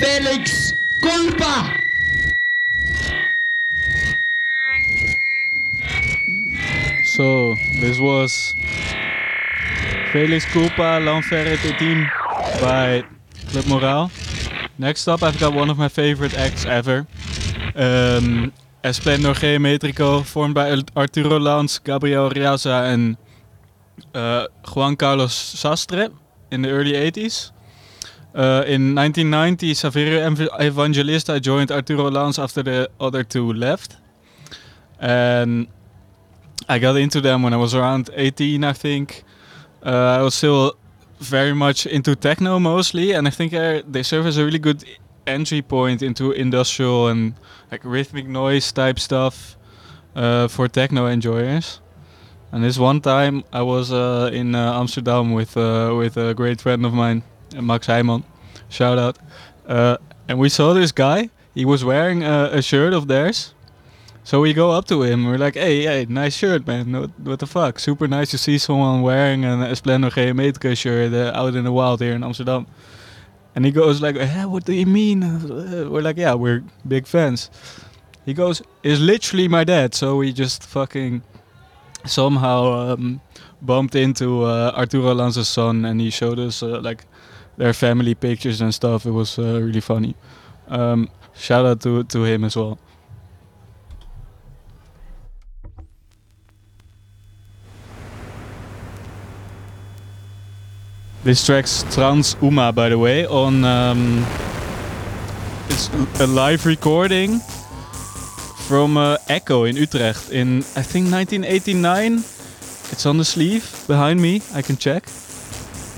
Felix Culpa. So, this was Felix Culpa, L'Enfer 18 by Club Moral. Next up, I've got one of my favorite acts ever. Esplendor Geometrico, formed by Arturo Lanz, Gabriel Riaza, and Juan Carlos Sastre in the early 80s. In 1990, Saverio Evangelista joined Arturo Lanz after the other two left. And I got into them when I was around 18, I think. I was still very much into techno mostly, and I think they serve as a really good entry point into industrial and like rhythmic noise type stuff for techno enjoyers. And this one time I was in Amsterdam with a great friend of mine, Max Heijman, shout out. And we saw this guy. He was wearing a shirt of theirs. So we go up to him. We're like, hey, nice shirt, man. What the fuck? Super nice to see someone wearing an Esplendor Geometrica shirt out in the wild here in Amsterdam. And he goes like, what do you mean? We're like, yeah, we're big fans. He goes, it's literally my dad. So we just fucking somehow bumped into Arturo Lanz's son, and he showed us like their family pictures and stuff. It was really funny. Shout out to him as well. This track's Trans Uma, by the way, on it's a live recording from Echo in Utrecht in, I think, 1989. It's on the sleeve behind me, I can check.